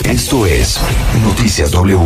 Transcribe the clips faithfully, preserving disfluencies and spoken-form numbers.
Esto es Noticias W.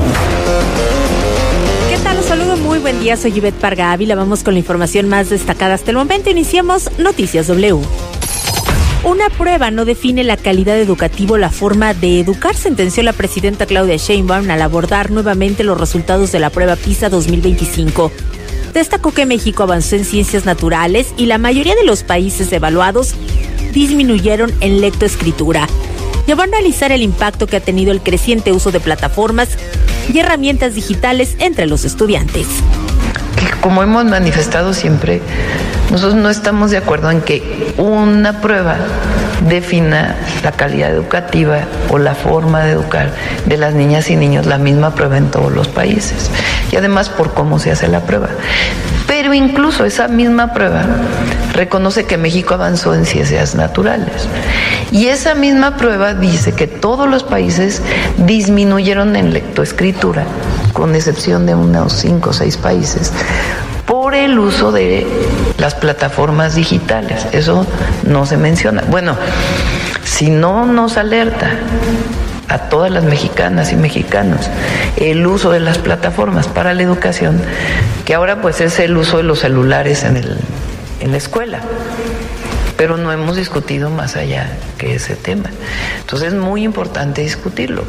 ¿Qué tal? Los saludo, muy buen día, soy Ivette Parga Ávila. Vamos con la información más destacada hasta el momento. Iniciamos Noticias W. Una prueba no define la calidad educativa o la forma de educar, sentenció la presidenta Claudia Sheinbaum al abordar nuevamente los resultados de la prueba PISA dos mil veinticinco. Destacó que México avanzó en ciencias naturales y la mayoría de los países evaluados disminuyeron en lectoescritura. Llevó a analizar el impacto que ha tenido el creciente uso de plataformas y herramientas digitales entre los estudiantes. Que como hemos manifestado siempre, nosotros no estamos de acuerdo en que una prueba defina la calidad educativa o la forma de educar de las niñas y niños, la misma prueba en todos los países, y además por cómo se hace la prueba. Pero incluso esa misma prueba reconoce que México avanzó en ciencias naturales, y esa misma prueba dice que todos los países disminuyeron en lectoescritura, con excepción de unos cinco o seis países, por el uso de las plataformas digitales. Eso no se menciona. Bueno, si no nos alerta a todas las mexicanas y mexicanos el uso de las plataformas para la educación, que ahora pues es el uso de los celulares en el, en la escuela, pero no hemos discutido más allá que ese tema. Entonces es muy importante discutirlo.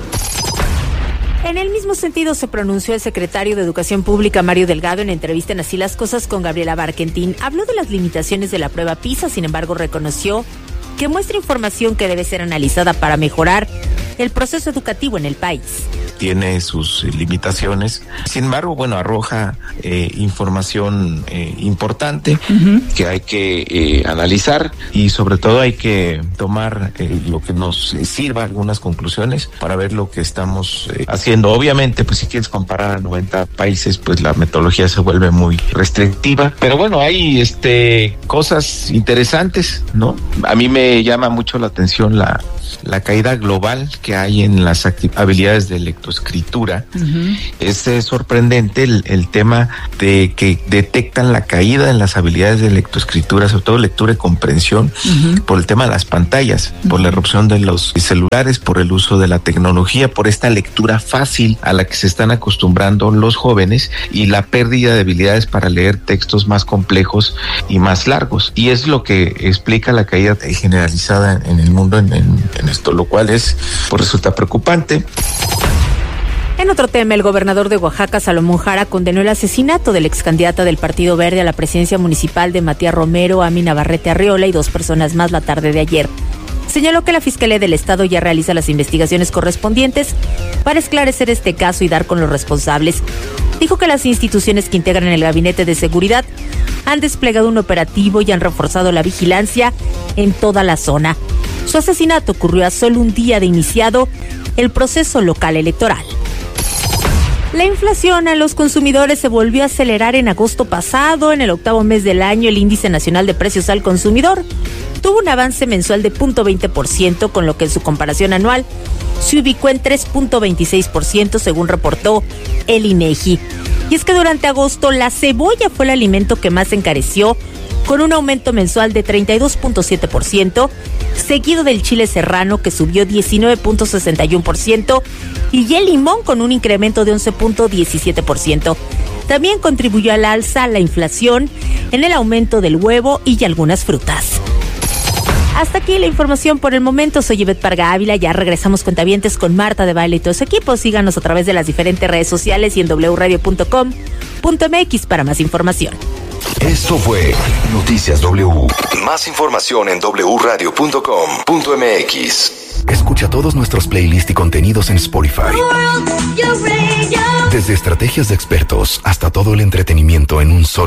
En el mismo sentido se pronunció el secretario de Educación Pública, Mario Delgado, en entrevista en Así las Cosas con Gabriela Barquentín. Habló de las limitaciones de la prueba PISA, sin embargo reconoció que muestra información que debe ser analizada para mejorar el proceso educativo en el país. Tiene sus limitaciones, sin embargo, bueno, arroja eh, información eh, importante uh-huh. que hay que eh, analizar, y sobre todo hay que tomar eh, lo que nos sirva, algunas conclusiones para ver lo que estamos eh, haciendo. Obviamente, pues si quieres comparar a noventa países, pues la metodología se vuelve muy restrictiva, pero bueno, hay este cosas interesantes, ¿no? A mí me llama mucho la atención la la caída global que hay en las habilidades de lectoescritura. Uh-huh. Es eh, sorprendente el, el tema de que detectan la caída en las habilidades de lectoescritura, sobre todo lectura y comprensión, uh-huh. por el tema de las pantallas, uh-huh. por la erupción de los celulares, por el uso de la tecnología, por esta lectura fácil a la que se están acostumbrando los jóvenes, y la pérdida de habilidades para leer textos más complejos y más largos. Y es lo que explica la caída generalizada en el mundo en, en, en esto, lo cual es, pues resulta preocupante. En otro tema, el gobernador de Oaxaca, Salomón Jara, condenó el asesinato de la excandidata del Partido Verde a la presidencia municipal de Matías Romero, Ami Navarrete Arriola, y dos personas más la tarde de ayer. Señaló que la Fiscalía del Estado ya realiza las investigaciones correspondientes para esclarecer este caso y dar con los responsables. Dijo que las instituciones que integran el Gabinete de Seguridad han desplegado un operativo y han reforzado la vigilancia en toda la zona. Su asesinato ocurrió a solo un día de iniciado el proceso local electoral. La inflación a los consumidores se volvió a acelerar en agosto pasado. En el octavo mes del año, el Índice Nacional de Precios al Consumidor tuvo un avance mensual de cero punto veinte por ciento, con lo que en su comparación anual se ubicó en tres punto veintiséis por ciento, según reportó el INEGI. Y es que durante agosto la cebolla fue el alimento que más encareció, con un aumento mensual de treinta y dos punto siete por ciento, seguido del chile serrano, que subió diecinueve punto sesenta y uno por ciento, y el limón con un incremento de once punto diecisiete por ciento. También contribuyó al alza la inflación en el aumento del huevo y algunas frutas. Hasta aquí la información por el momento. Soy Ivette Parga Ávila. Ya regresamos, cuentavientes, con Marta de Baile y todo su equipo. Síganos a través de las diferentes redes sociales y en doble u radio punto com punto m x para más información. Esto fue Noticias W. Más información en doble u radio punto com punto m x. Escucha todos nuestros playlists y contenidos en Spotify. Desde estrategias de expertos hasta todo el entretenimiento en un solo